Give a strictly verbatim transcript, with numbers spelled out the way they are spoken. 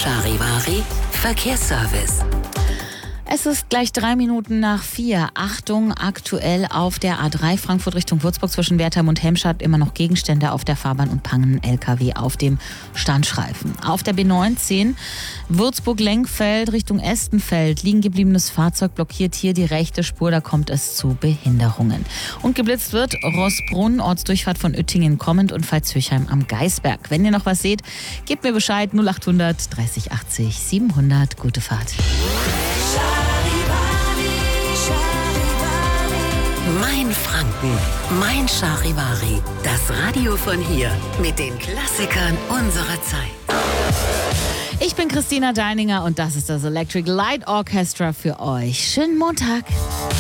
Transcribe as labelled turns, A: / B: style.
A: Charivari Verkehrsservice.
B: Es ist gleich drei Minuten nach vier. Achtung, aktuell auf der A drei Frankfurt Richtung Würzburg zwischen Wertheim und Helmstadt immer noch Gegenstände auf der Fahrbahn und pangen L K W auf dem Standstreifen. Auf der B neunzehn Würzburg-Lenkfeld Richtung Estenfeld liegen gebliebenes Fahrzeug blockiert hier die rechte Spur, da kommt es zu Behinderungen. Und geblitzt wird Rossbrunn, Ortsdurchfahrt von Uettingen kommend und Veitshöchheim am Geisberg. Wenn ihr noch was seht, gebt mir Bescheid null achthundert dreißig achtzig siebenhundert. Gute Fahrt.
A: Mein Franken, mein Charivari. Das Radio von hier mit den Klassikern unserer Zeit.
B: Ich bin Christina Deininger und das ist das Electric Light Orchestra für euch. Schönen Montag.